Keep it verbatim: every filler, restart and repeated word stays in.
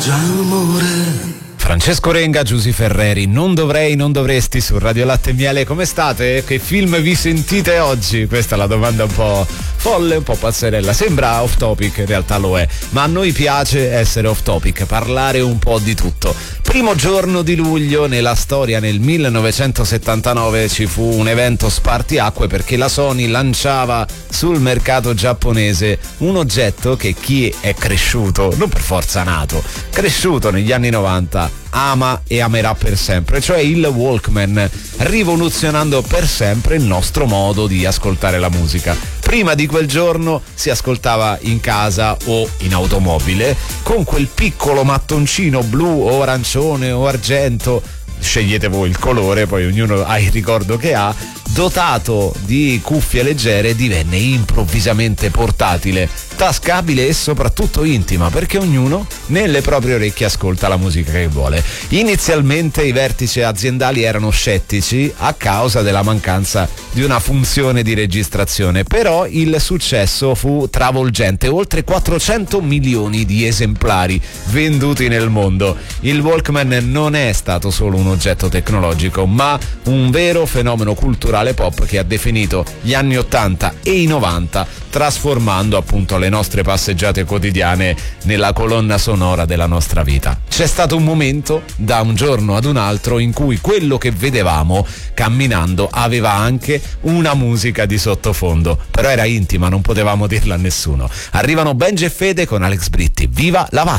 Francesco Renga, Giusy Ferreri, non dovrei, non dovresti su Radio Latte e Miele. Come state? Che film vi sentite oggi? Questa è la domanda un po' folle, un po' pazzerella. Sembra off topic, in realtà lo è, ma a noi piace essere off topic, parlare un po' di tutto. Primo giorno di luglio nella storia, nel millenovecentosettantanove, ci fu un evento spartiacque perché la Sony lanciava sul mercato giapponese un oggetto che chi è cresciuto, non per forza nato, cresciuto negli anni novanta, ama e amerà per sempre, cioè il Walkman, rivoluzionando per sempre il nostro modo di ascoltare la musica. Prima di quel giorno si ascoltava in casa o in automobile con quel piccolo mattoncino blu o arancione o argento, scegliete voi il colore, poi ognuno ha il ricordo che ha, dotato di cuffie leggere, divenne improvvisamente portatile, tascabile e soprattutto intima, perché ognuno nelle proprie orecchie ascolta la musica che vuole. Inizialmente i vertici aziendali erano scettici a causa della mancanza di una funzione di registrazione, però il successo fu travolgente, oltre quattrocento milioni di esemplari venduti nel mondo. Il Walkman non è stato solo un oggetto tecnologico, ma un vero fenomeno culturale pop che ha definito gli anni ottanta e i novanta, trasformando appunto le nostre passeggiate quotidiane nella colonna sonora della nostra vita. C'è stato un momento, da un giorno ad un altro, in cui quello che vedevamo camminando aveva anche una musica di sottofondo, però era intima, non potevamo dirla a nessuno. Arrivano Benji e Fede con Alex Britti. Viva la Vatta!